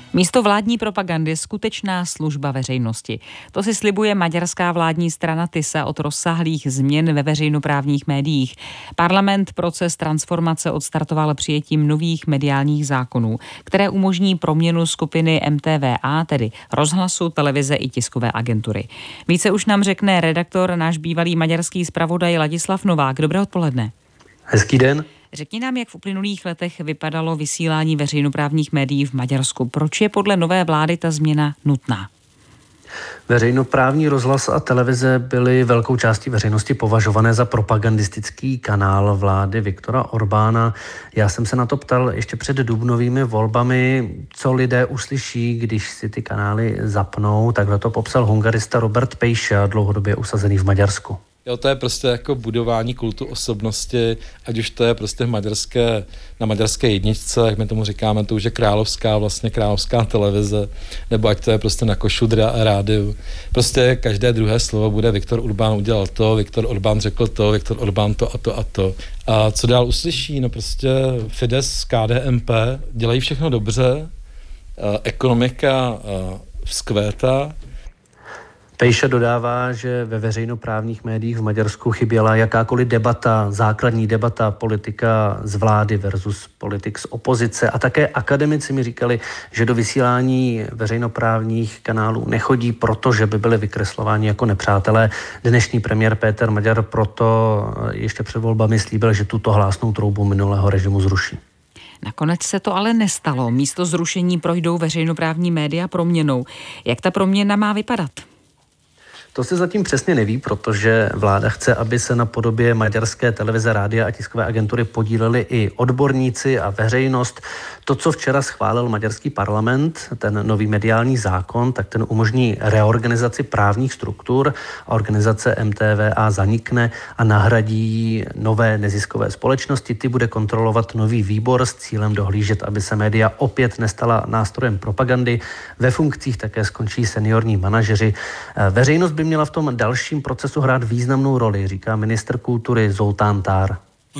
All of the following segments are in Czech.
Místo vládní propagandy skutečná služba veřejnosti. To si slibuje maďarská vládní strana TISA od rozsáhlých změn ve veřejnoprávních médiích. Parlament proces transformace odstartoval přijetím nových mediálních zákonů, které umožní proměnu skupiny MTVA, tedy rozhlasu, televize i tiskové agentury. Více už nám řekne redaktor, náš bývalý maďarský zpravodaj Ladislav Novák. Dobré odpoledne. Hezký den. Řekni nám, jak v uplynulých letech vypadalo vysílání veřejnoprávních médií v Maďarsku. Proč je podle nové vlády ta změna nutná? Veřejnoprávní rozhlas a televize byly velkou částí veřejnosti považované za propagandistický kanál vlády Viktora Orbána. Já jsem se na to ptal ještě před dubnovými volbami, co lidé uslyší, když si ty kanály zapnou. Takhle to popsal hungarista Robert Pejša, dlouhodobě usazený v Maďarsku. Jo, to je prostě jako budování kultu osobnosti, ať už to je prostě na maďarské jedničce, jak my tomu říkáme, to už je královská televize, nebo ať to je prostě na Kossuth rádiu. Prostě každé druhé slovo bude Viktor Orbán udělal to, Viktor Orbán řekl to, Viktor Orbán to a to a to. A co dál uslyší? No prostě Fidesz, KDNP dělají všechno dobře, ekonomika vzkvétá. Pejša dodává, že ve veřejnoprávních médiích v Maďarsku chyběla jakákoliv debata, základní debata politika z vlády versus politik z opozice. A také akademici mi říkali, že do vysílání veřejnoprávních kanálů nechodí proto, že by byli vykreslováni jako nepřátelé. Dnešní premiér Péter Maďar proto ještě před volbami slíbil, že tuto hlásnou troubu minulého režimu zruší. Nakonec se to ale nestalo. Místo zrušení projdou veřejnoprávní média proměnou. Jak ta proměna má vypadat? To se zatím přesně neví, protože vláda chce, aby se na podobě maďarské televize, rádia a tiskové agentury podíleli i odborníci a veřejnost. To, co včera schválil maďarský parlament, ten nový mediální zákon, tak ten umožní reorganizaci právních struktur a organizace MTVA zanikne a nahradí nové neziskové společnosti. Ty bude kontrolovat nový výbor s cílem dohlížet, aby se média opět nestala nástrojem propagandy. Ve funkcích také skončí seniorní manažeři. Veřejnost by měla v tom dalším procesu hrát významnou roli, říká ministr kultury Zoltán Tár.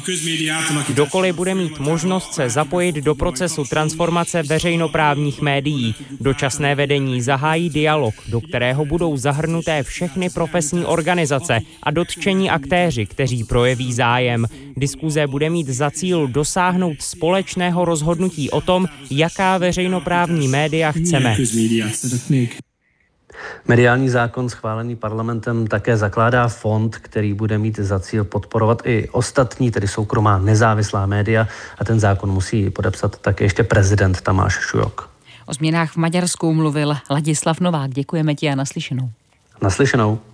Kdokoliv bude mít možnost se zapojit do procesu transformace veřejnoprávních médií. Dočasné vedení zahájí dialog, do kterého budou zahrnuté všechny profesní organizace a dotčení aktéři, kteří projeví zájem. Diskuze bude mít za cíl dosáhnout společného rozhodnutí o tom, jaká veřejnoprávní média chceme. Mediální zákon schválený parlamentem také zakládá fond, který bude mít za cíl podporovat i ostatní, tedy soukromá nezávislá média, a ten zákon musí podepsat také ještě prezident Tamáš Šujok. O změnách v Maďarsku mluvil Ladislav Novák. Děkujeme ti a naslyšenou. Naslyšenou.